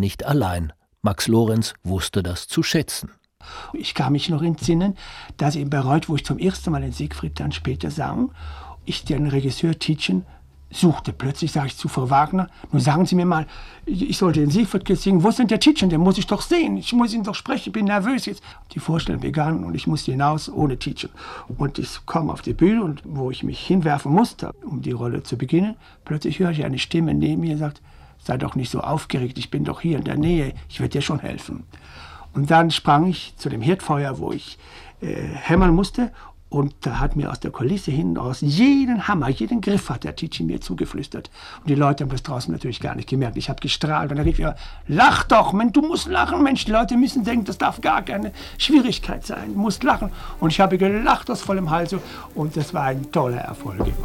nicht allein. Max Lorenz wusste das zu schätzen. Ich kann mich noch entsinnen, dass in Bayreuth, wo ich zum ersten Mal in Siegfried dann später sang, ich den Regisseur Tietjen suchte. Plötzlich sage ich zu Frau Wagner, nun sagen Sie mir mal, ich sollte in Siegfried singen, wo ist denn der Tietjen, den muss ich doch sehen, ich muss ihn doch sprechen, ich bin nervös jetzt. Die Vorstellung begann und ich musste hinaus ohne Tietjen. Und ich komme auf die Bühne und wo ich mich hinwerfen musste, um die Rolle zu beginnen, plötzlich höre ich eine Stimme neben mir, die sagt, sei doch nicht so aufgeregt, ich bin doch hier in der Nähe, ich werde dir schon helfen. Und dann sprang ich zu dem Herdfeuer, wo ich hämmern musste. Und da hat mir aus der Kulisse hinten raus jeden Hammer, jeden Griff hat der Tietjen mir zugeflüstert. Und die Leute haben das draußen natürlich gar nicht gemerkt. Ich habe gestrahlt und dann rief er, lach doch, Mensch, du musst lachen, Mensch, die Leute müssen denken, das darf gar keine Schwierigkeit sein, du musst lachen. Und ich habe gelacht aus vollem Halse und das war ein toller Erfolg.